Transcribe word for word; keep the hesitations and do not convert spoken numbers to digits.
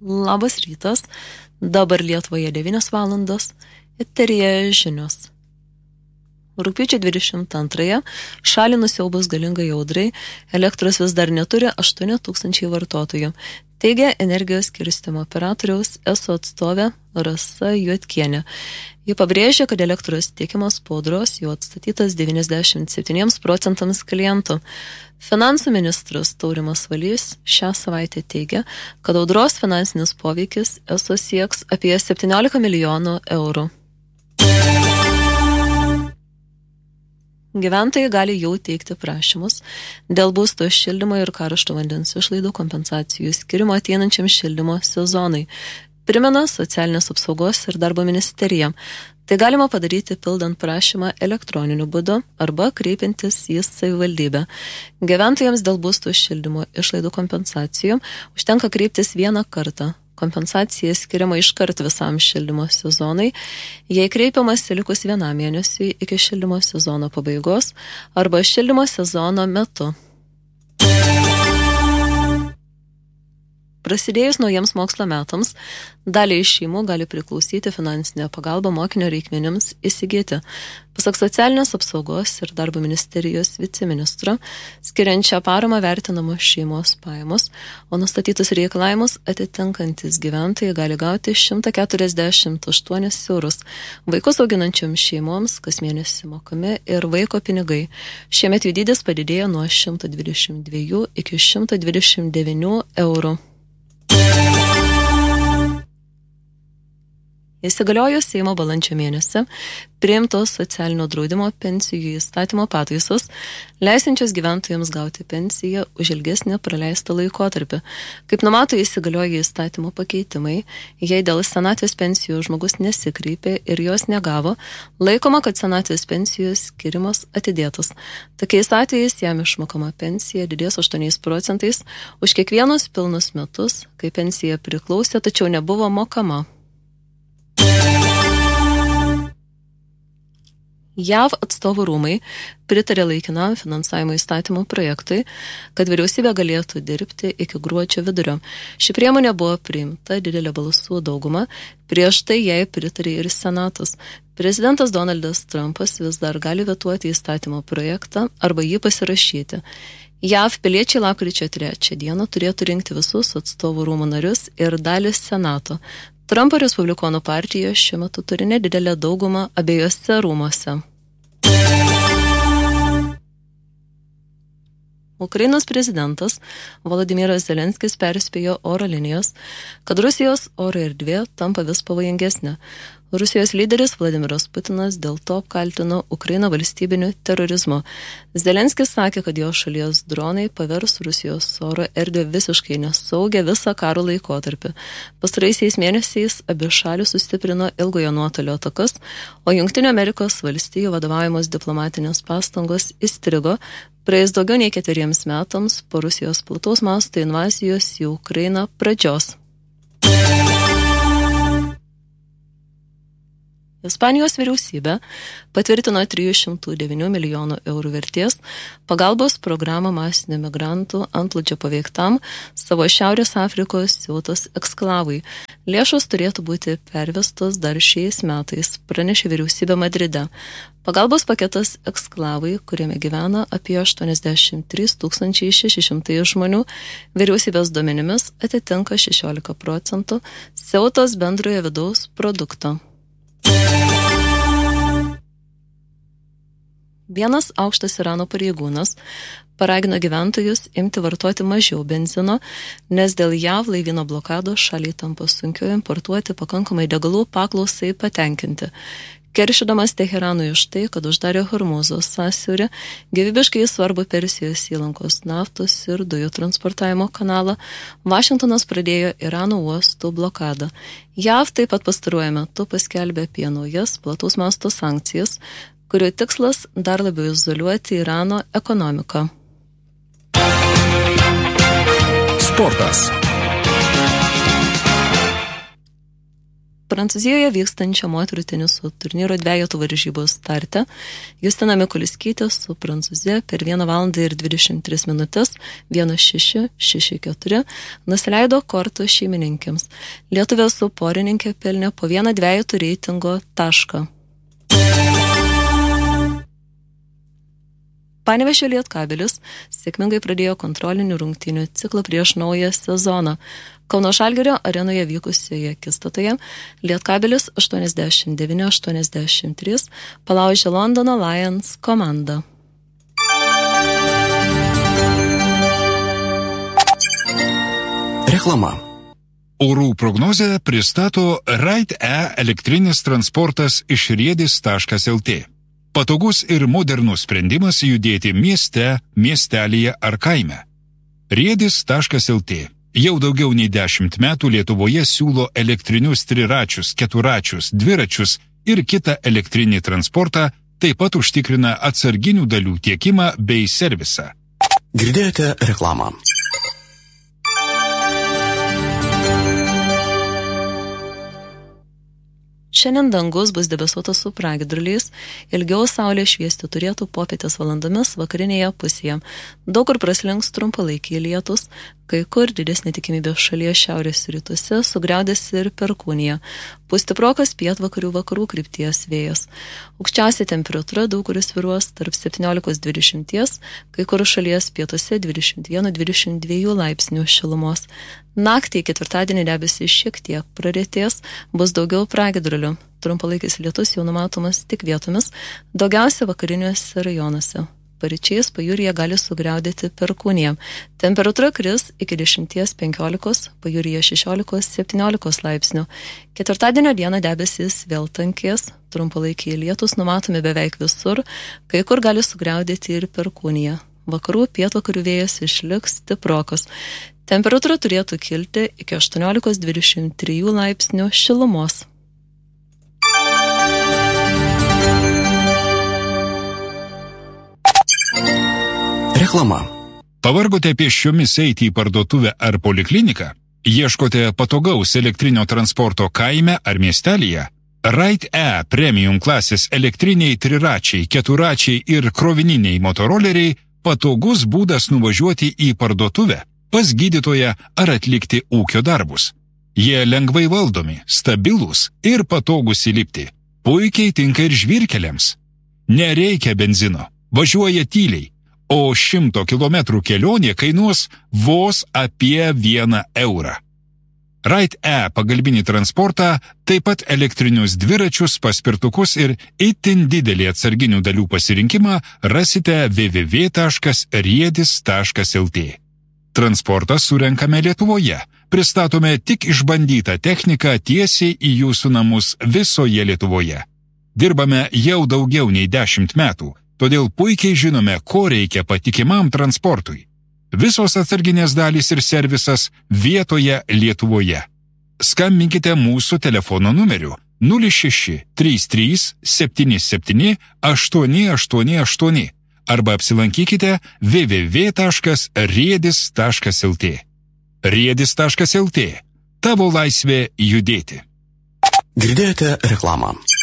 Labas rytas, dabar Lietuvoje devynios valandos, eteryje žinios. Rugpjūčio dvidešimt antrąją šalį nusiaubus galingai audrai, elektros vis dar neturi aštuoni tūkstančiai vartotojų, teigia energijos skirstymo operatoriaus ESO atstovė Rasa Juodkienė. Ji pabrėžė, kad elektros tiekimas po audros jau atstatytas devyniasdešimt septyniems procentams klientų. Finansų ministras Taurimas Valys šią savaitę teigia, kad audros finansinis poveikis ESO sieks apie septyniolika milijonų eurų. Gyventojai gali jau teikti prašymus dėl būsto šildymo ir karšto vandens išlaidų kompensacijų skirimo ateinančiam šildymo sezonui, primena Socialinės apsaugos ir darbo ministerija. Tai galima padaryti pildant prašymą elektroniniu būdu arba kreipiantis į savivaldybę. Gyventojams dėl būsto šildymo išlaidų kompensacijų užtenka kreiptis vieną kartą. Kompensacija skiriama iškart visam šildymo sezonui, jei kreipiamas likus vienam mėnesiui iki šildymo sezono pabaigos arba šildymo sezono metu. Prasidėjus naujiems mokslo metams, daliai šeimų gali priklausyti finansinė pagalba mokinio reikmenims įsigyti. Pasak Socialinės apsaugos ir darbo ministerijos viceministro, skiriančią paramą vertinamos šeimos pajamos, o nustatytus reikalavimus atitinkantis gyventojai gali gauti šimtą keturiasdešimt aštuonis eurus. Vaikus auginančioms šeimoms kas mėnesį mokami ir vaiko pinigai. Šiemet jų dydis padidėjo nuo šimto dvidešimt dviejų iki šimto dvidešimt devynių eurų. Įsigaliojus Seimo balandžio mėnesį priimtos socialinio draudimo pensijų įstatymo pataisos, leisinčios gyventojams gauti pensiją už ilgesnį praleistą laikotarpį. Kaip numato įsigalioję įstatymo pakeitimai, jei dėl senatvės pensijų žmogus nesikreipė ir jos negavo, laikoma, kad senatvės pensijos skirimas atidėtas. Tokiais atvejais jam išmokama pensija didės aštuoniais procentais už kiekvienus pilnus metus, kai pensija priklausė, tačiau nebuvo mokama. JAV atstovų rūmai pritarė laikinam finansavimo įstatymo projektui, kad vyriausybė galėtų dirbti iki gruodžio vidurio. Ši priemonė buvo priimta didelė balsų dauguma, prieš tai jai pritarė ir Senatas. Prezidentas Donaldas Trumpas vis dar gali vetuoti įstatymo projektą arba jį pasirašyti. JAV piliečiai lapkričio trečią dieną turėtų rinkti visus atstovų rūmų narius ir dalį Senato. Trumpo Respublikonų partija šiuo metu turi nedidelę daugumą abiejose rūmose. Ukrainos prezidentas Volodymyras Zelenskis perspėjo oro linijos, kad Rusijos oro erdvė tampa vis pavojingesnė. Rusijos lyderis Vladimiras Putinas dėl to apkaltino Ukrainą valstybiniu terorizmu. Zelenskis sakė, kad jo šalies dronai pavers Rusijos oro erdvę visiškai nesaugią visą karo laikotarpį. Pastaraisiais mėnesiais abi šalys sustiprino ilgojo nuotolio atakas, o Jungtinių Amerikos valstijų vadovaujamos diplomatinės pastangos įstrigo praėjus daugiau nei ketveriems metams po Rusijos plataus masto invazijos į Ukrainą pradžios. Ispanijos vyriausybė patvirtino trijų šimtų devynių milijonų eurų vertės pagalbos programą masinių migrantų antplūdžio paveiktam savo Šiaurės Afrikos Ceutos eksklavui. Lėšos turėtų būti pervestos dar šiais metais, pranešė vyriausybė Madride. Pagalbos paketas eksklavui, kuriame gyvena apie aštuoniasdešimt trys tūkstančiai šeši šimtai žmonių, vyriausybės duomenimis atitinka šešiolika procentų Ceutos bendrojo vidaus produkto. Vienas aukštas Irano pareigūnas paragino gyventojus imti vartoti mažiau benzino, nes dėl JAV laivyno blokados šaliai tampa sunkiau importuoti pakankamai degalų paklausai patenkinti. Keršydamas Teheranui už tai, kad uždarė Hormūzo sąsiaurį, gyvybiškai svarbu Persijos įlankos naftos ir dujų transportavimo kanalą, Vašingtonas pradėjo Irano uostų blokadą. JAV taip pat pastaruoju metu paskelbė apie naujas plataus masto sankcijas, kurio tikslas dar labiau izoliuoti Irano ekonomiką. Sportas. Prancūzijoje vykstančio moterų teniso turnyro dvejetų varžybų starte Justina Mikuliskytė su Prancūzija per vieną valandą ir dvidešimt tris minutės vienas šeši šeši keturi nusileido kortų šeimininkėms. Lietuvė su porininkė pelnė po vieną dvejetų reitingo tašką. Panevėžio Lietkabelis sėkmingai pradėjo kontrolinių rungtynių ciklą prieš naują sezoną. Kauno Žalgirio arenoje vykusioje akistatoje Lietkabelis aštuoniasdešimt devyni aštuoniasdešimt trys palaužė Londono Lions komandą. Reklama. Orų prognozę pristato Ride-E elektrinis transportas iš riedis taškas lt. Patogus ir modernus sprendimas judėti mieste, miestelyje ar kaime. riedis taškas lt. Jau daugiau nei dešimt metų Lietuvoje siūlo elektrinius triračius, keturačius, dviračius ir kitą elektrinį transportą, taip pat užtikrina atsarginių dalių tiekimą bei servisą. Girdėjote reklamą. Šiandien dangus bus debesuotas su pragiedruliais, ilgiau saulė šviesti turėtų popietės valandomis vakarinėje pusėje. Daug kur praslinks trumpalaikiai lietus, kai kur didesnė tikimybė šalies šiaurės rytuose sugriaudės ir perkūnija. Pūs stiprokas pietvakarių vakarų krypties vėjas. Aukščiausia temperatūra daug kur svyruos tarp septyniolikos dvidešimt, kai kur šalies pietuose dvidešimt vienas dvidešimt dva laipsnių šilumos. Naktį ketvirtadienį debesys šiek tiek praretės, bus daugiau pragiedrulių. Trumpalaikis lietus jau numatomas tik vietomis, daugiausia vakariniuose rajonuose. Paryčiais pajūryje gali sugriaudėti perkūnija. Temperatūra kris iki dešimt penkiolikos, pajūryje šešiolikos septyniolikos laipsnių. Ketvirtadienio dieną debesys vėl tankės, trumpalaikiai lietus numatomi beveik visur, kai kur gali sugriaudėti ir perkūnija. Vakarų pietvakarių vėjas išliks stiprokas. Temperatūra turėtų kilti iki aštuoniolikos dvidešimt trijų laipsnių šilumos. Reklama. Pavargote pėsčiomis eiti į parduotuvę ar polikliniką? Ieškote patogaus elektrinio transporto kaime ar miestelyje? Ride-E premium klasės elektriniai triračiai, keturačiai ir krovininiai motoroleriai patogus būdas nuvažiuoti į parduotuvę, pas gydytoją ar atlikti ūkio darbus. Jie lengvai valdomi, stabilūs ir patogus įlipti. Puikiai tinka ir žvyrkeliams. Nereikia benzino, važiuoja tyliai, o šimto kilometrų kelionė kainuos vos apie vieną eurą. Ride-E pagalbinį transportą, taip pat elektrinius dviračius, paspirtukus ir itin didelį atsarginių dalių pasirinkimą rasite w w w taškas riedis taškas lt. Transportą surenkame Lietuvoje. Pristatome tik išbandytą techniką tiesiai į jūsų namus visoje Lietuvoje. Dirbame jau daugiau nei dešimt metų, todėl puikiai žinome, ko reikia patikimam transportui. Visos atsarginės dalys ir servisas vietoje Lietuvoje. Skambinkite mūsų telefono numeriu nulis šeši trys trys septyni septyni aštuoni aštuoni aštuoni arba apsilankykite w w w taškas riedis taškas lt. riedis taškas lt. Tavo laisvė judėti. Girdėjote reklamą.